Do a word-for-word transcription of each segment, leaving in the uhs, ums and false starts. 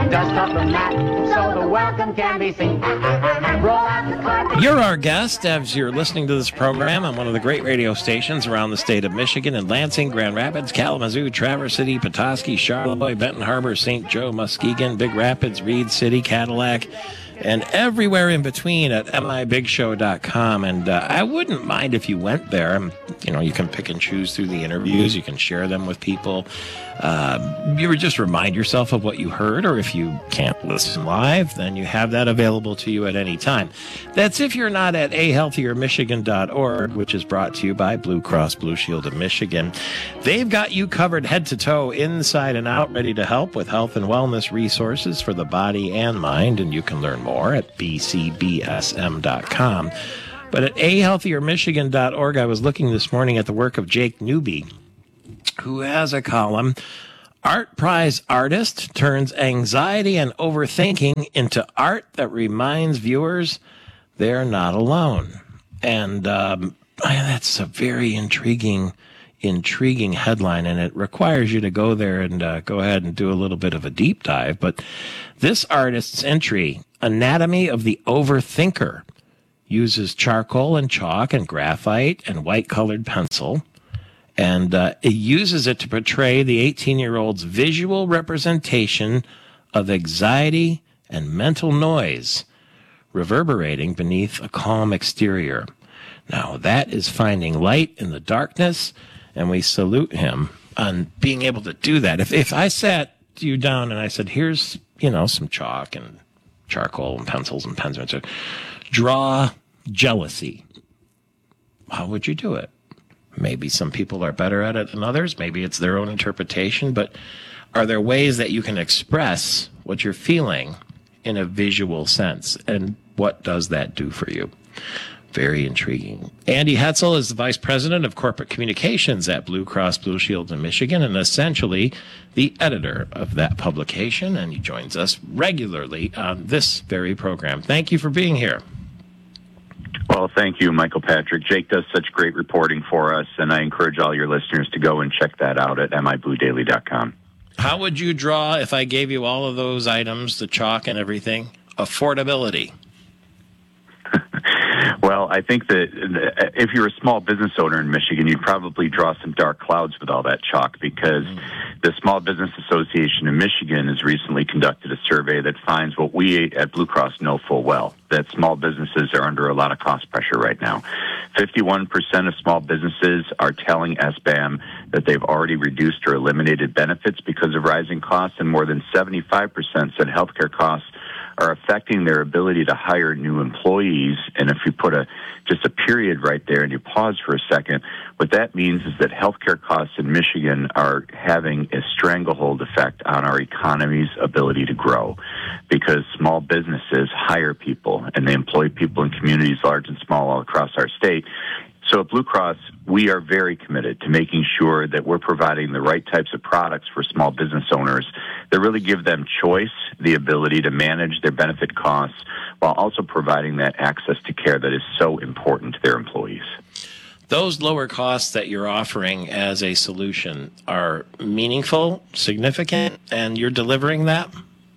Dust off the mat so the welcome can be seen. Roll out the carpet. You're our guest as you're listening to this program on one of the great radio stations around the state of Michigan in Lansing, Grand Rapids, Kalamazoo, Traverse City, Petoskey, Charlevoix, Benton Harbor, Saint Joe, Muskegon, Big Rapids, Reed City, Cadillac, and everywhere in between at M I big show dot com. And uh, I wouldn't mind if you went there. Um, you know, you can pick and choose through the interviews. You can share them with people. Uh, you would just remind yourself of what you heard, or if you can't listen live, then you have that available to you at any time. That's if you're not at a healthier michigan dot org, which is brought to you by Blue Cross Blue Shield of Michigan. They've got you covered head to toe, inside and out, ready to help with health and wellness resources for the body and mind, and you can learn more at b c b s m dot com. But at a healthier michigan dot org, I was looking this morning at the work of Jake Newby, who has a column, Art Prize Artist Turns Anxiety and Overthinking into Art That Reminds Viewers They're Not Alone. And um, that's a very intriguing, intriguing headline, and it requires you to go there and uh, go ahead and do a little bit of a deep dive. But this artist's entry, Anatomy of the Overthinker, uses charcoal and chalk and graphite and white-colored pencil, and uh, it uses it to portray the eighteen-year-old's visual representation of anxiety and mental noise reverberating beneath a calm exterior. Now, that is finding light in the darkness, and we salute him on being able to do that. If if I sat you down and I said, here's, you know, some chalk and charcoal and pencils and pens, and draw jealousy, how would you do it? Maybe some people are better at it than others. Maybe it's their own interpretation. But are there ways that you can express what you're feeling in a visual sense? And what does that do for you? Very intriguing. Andy Hetzel is the Vice President of Corporate Communications at Blue Cross Blue Shield in Michigan, and essentially the editor of that publication. And he joins us regularly on this very program. Thank you for being here. Well, thank you, Michael Patrick. Jake does such great reporting for us, and I encourage all your listeners to go and check that out at m i blue daily dot com. How would you draw, if I gave you all of those items, the chalk and everything, affordability? Well, I think that if you're a small business owner in Michigan, you'd probably draw some dark clouds with all that chalk, because mm. the Small Business Association in Michigan has recently conducted a survey that finds what we at Blue Cross know full well, that small businesses are under a lot of cost pressure right now. fifty-one percent of small businesses are telling S B A M that they've already reduced or eliminated benefits because of rising costs, and more than seventy-five percent said healthcare costs are affecting their ability to hire new employees. And if you put a just a period right there and you pause for a second, what that means is that healthcare costs in Michigan are having a stranglehold effect on our economy's ability to grow, because small businesses hire people and they employ people in communities large and small all across our state. So at Blue Cross, we are very committed to making sure that we're providing the right types of products for small business owners that really give them choice, the ability to manage their benefit costs, while also providing that access to care that is so important to their employees. Those lower costs that you're offering as a solution are meaningful, significant, and you're delivering that?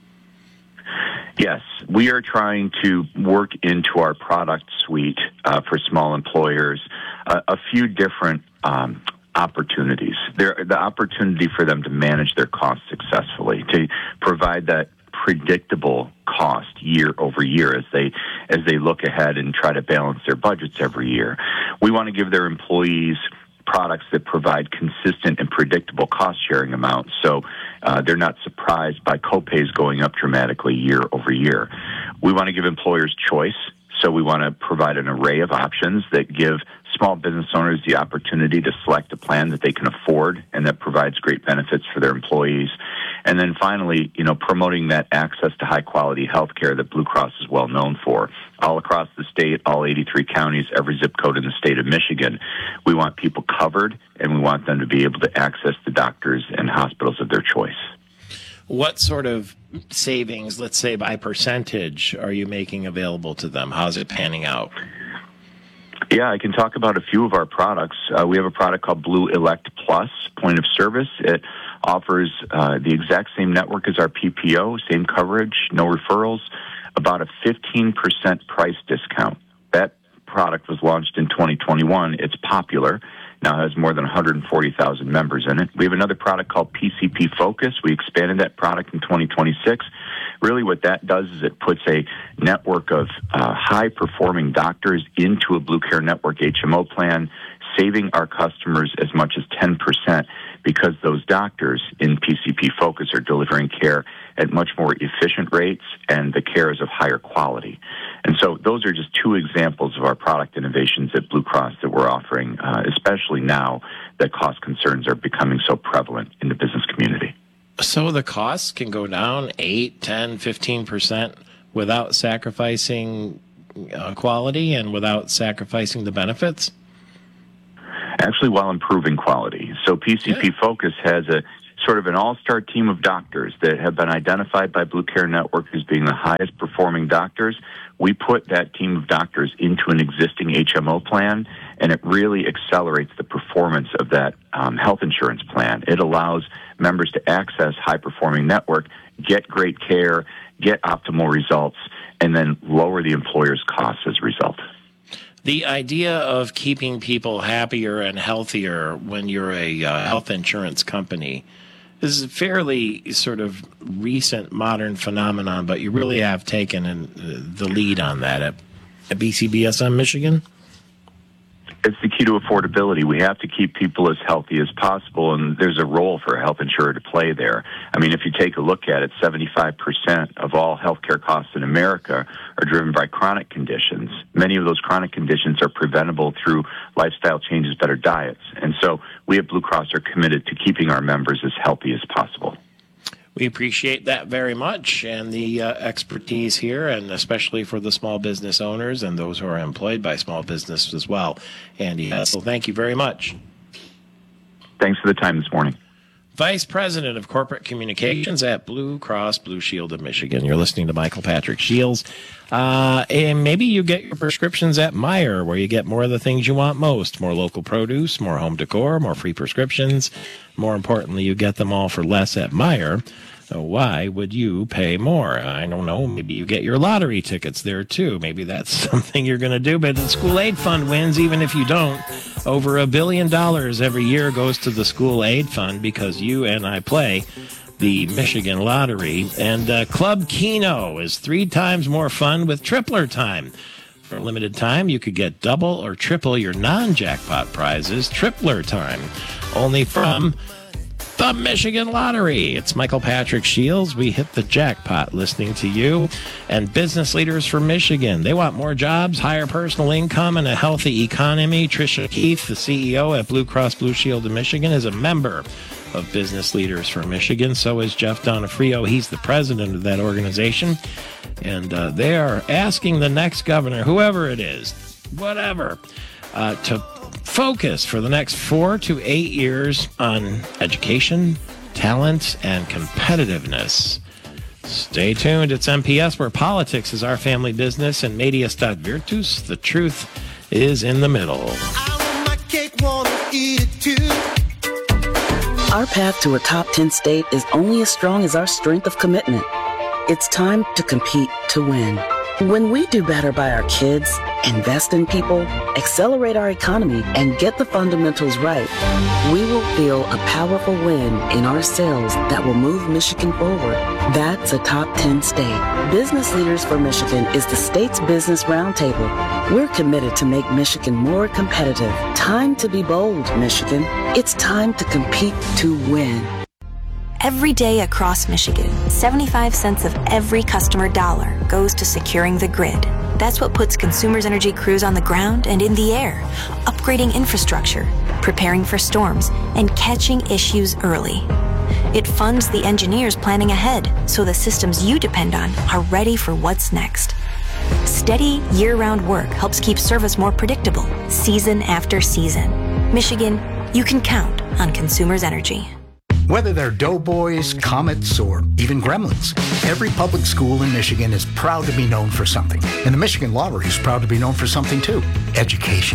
Yes, we are trying to work into our product suite uh, for small employers uh, a few different um, opportunities. There, the opportunity for them to manage their costs successfully, to provide that predictable cost year over year as they as they look ahead and try to balance their budgets every year. We want to give their employees products that provide consistent and predictable cost-sharing amounts, so uh, they're not surprised by copays going up dramatically year over year. We want to give employers choice, so we want to provide an array of options that give small business owners the opportunity to select a plan that they can afford and that provides great benefits for their employees. And then finally, you know, promoting that access to high-quality health care that Blue Cross is well known for. All across the state, all eighty-three counties, every zip code in the state of Michigan, we want people covered, and we want them to be able to access the doctors and hospitals of their choice. What sort of savings, let's say by percentage, are you making available to them? How's it panning out? Yeah, I can talk about a few of our products. Uh, we have a product called Blue Elect Plus, point of service. It offers uh, the exact same network as our P P O, same coverage, no referrals, about a fifteen percent price discount. That product was launched in twenty twenty-one. It's popular. Now has more than one hundred forty thousand members in it. We have another product called P C P Focus. We expanded that product in twenty twenty-six. Really what that does is it puts a network of uh, high-performing doctors into a Blue Care Network H M O plan, saving our customers as much as ten percent because those doctors in P C P Focus are delivering care at much more efficient rates, and the care is of higher quality. And so those are just two examples of our product innovations at Blue Cross that we're offering, uh, especially now that cost concerns are becoming so prevalent in the business community. So the costs can go down eight, ten, fifteen percent without sacrificing uh, quality and without sacrificing the benefits? Actually, while improving quality. So P C P Yeah. Focus has a sort of an all-star team of doctors that have been identified by Blue Care Network as being the highest performing doctors. We put that team of doctors into an existing H M O plan, and it really accelerates the performance of that um, health insurance plan. It allows members to access high-performing network, get great care, get optimal results, and then lower the employer's costs as a result. The idea of keeping people happier and healthier when you're a uh, health insurance company is a fairly sort of recent modern phenomenon, but you really have taken in, uh, the lead on that at, at B C B S M Michigan. It's the key to affordability. We have to keep people as healthy as possible, and there's a role for a health insurer to play there. I mean, if you take a look at it, seventy-five percent of all healthcare costs in America are driven by chronic conditions. Many of those chronic conditions are preventable through lifestyle changes, better diets. And so we at Blue Cross are committed to keeping our members as healthy as possible. We appreciate that very much, and the uh, expertise here, and especially for the small business owners and those who are employed by small business as well. Andy Hessel, thank you very much. Thanks for the time this morning. Vice President of Corporate Communications at Blue Cross Blue Shield of Michigan. You're listening to Michael Patrick Shields. Uh, and maybe you get your prescriptions at Meijer, where you get more of the things you want most. More local produce, more home decor, more free prescriptions. More importantly, you get them all for less at Meijer. So why would you pay more? I don't know. Maybe you get your lottery tickets there, too. Maybe that's something you're going to do. But the school aid fund wins even if you don't. Over a billion dollars every year goes to the school aid fund because you and I play the Michigan Lottery. And uh, Club Keno is three times more fun with tripler time. For a limited time, you could get double or triple your non-jackpot prizes, tripler time, only from the Michigan Lottery. It's Michael Patrick Shields. We hit the jackpot listening to you. And business leaders for Michigan. They want more jobs, higher personal income, and a healthy economy. Tricia Keith, the C E O at Blue Cross Blue Shield of Michigan, is a member of Business Leaders for Michigan. So is Jeff Donofrio. He's the president of that organization. And uh, they are asking the next governor, whoever it is, whatever, uh, to focus for the next four to eight years on education, talent, and competitiveness. Stay tuned. It's M P S, where politics is our family business, and Medias dot Virtus. The truth is in the middle. I want my cake, wanna eat it too. Our path to a top ten state is only as strong as our strength of commitment. It's time to compete to win. When we do better by our kids, invest in people, accelerate our economy, and get the fundamentals right, we will feel a powerful win in our sales that will move Michigan forward. That's a top ten state. Business Leaders for Michigan is the state's business roundtable. We're committed to make Michigan more competitive. Time to be bold, Michigan. It's time to compete to win. Every day across Michigan, seventy-five cents of every customer dollar goes to securing the grid. That's what puts Consumers Energy crews on the ground and in the air, upgrading infrastructure, preparing for storms, and catching issues early. It funds the engineers planning ahead so the systems you depend on are ready for what's next. Steady, year-round work helps keep service more predictable, season after season. Michigan, you can count on Consumers Energy. Whether they're doughboys, comets, or even gremlins, every public school in Michigan is proud to be known for something. And the Michigan Lottery is proud to be known for something too: education.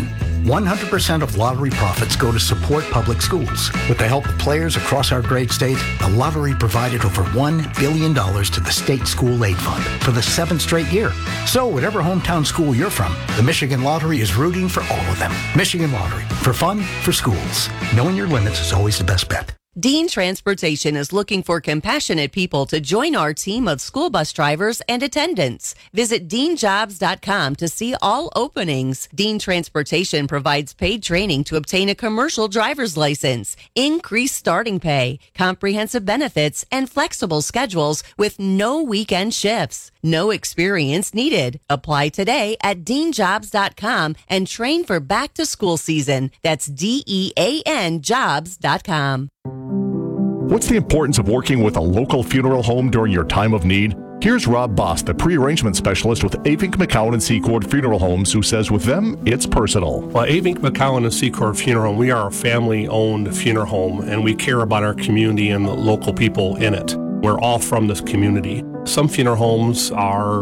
one hundred percent of lottery profits go to support public schools. With the help of players across our great state, the lottery provided over one billion dollars to the State School Aid Fund for the seventh straight year. So whatever hometown school you're from, the Michigan Lottery is rooting for all of them. Michigan Lottery, for fun, for schools. Knowing your limits is always the best bet. Dean Transportation is looking for compassionate people to join our team of school bus drivers and attendants. Visit dean jobs dot com to see all openings. Dean Transportation provides paid training to obtain a commercial driver's license, increased starting pay, comprehensive benefits, and flexible schedules with no weekend shifts. No experience needed. Apply today at dean jobs dot com and train for back to school season. That's D E A N jobs dot com. What's the importance of working with a local funeral home during your time of need? Here's Rob Boss, the pre-arrangement specialist with Avink McCowan and Secord Funeral Homes, who says with them, it's personal. Well, Avink McCowan and Secord Funeral Home, we are a family-owned funeral home, and we care about our community and the local people in it. We're all from this community. Some funeral homes are